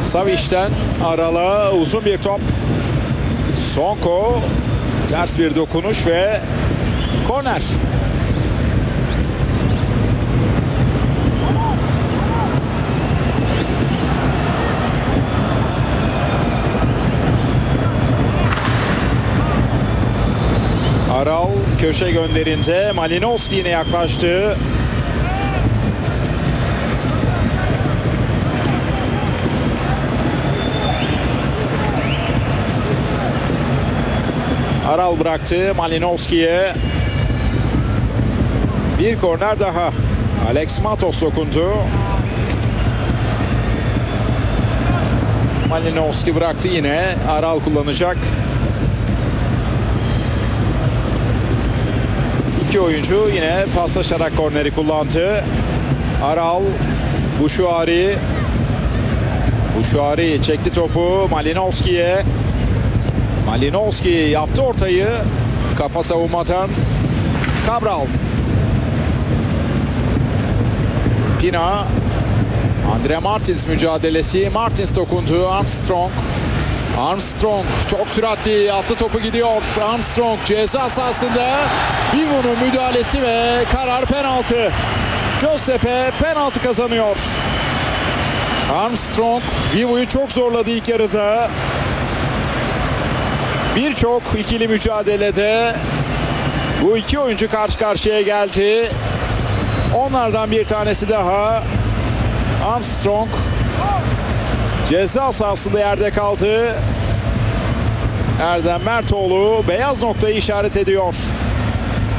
Savic'ten Aral'a uzun bir top. Sonko ters bir dokunuş ve korner. Aral köşe gönderince Malinovski yine yaklaştı. Aral bıraktı Malinovski'ye. Bir korner daha. Alex Matos dokundu. Malinovski bıraktı yine. Aral kullanacak. İki oyuncu yine paslaşarak korneri kullandı. Aral, Bouchouari. Bouchouari çekti topu Malinovski'ye. Malinovski yaptı ortayı. Kafa savunmadan Cabral. Pina. Andre Martins mücadelesi. Martins dokundu. Armstrong. Armstrong çok süratli attı, topu gidiyor. Armstrong ceza sahasında. Vivo'nun müdahalesi ve karar penaltı. Göztepe penaltı kazanıyor. Armstrong Vivo'yu çok zorladı ilk yarıda. Birçok ikili mücadelede bu iki oyuncu karşı karşıya geldi. Onlardan bir tanesi daha. Armstrong ceza sahasında yerde kaldı. Erdem Mertoğlu beyaz noktayı işaret ediyor.